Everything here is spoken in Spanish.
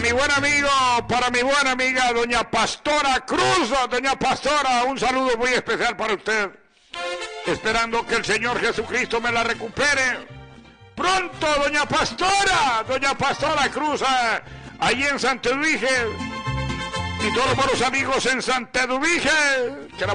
mi buen amigo, para mi buena amiga, doña Pastora Cruz. Doña Pastora, un saludo muy especial para usted. Esperando que el Señor Jesucristo me la recupere pronto, doña Pastora Cruz, allí en Santa Eduvige, y todos los buenos amigos en Santa Eduvige.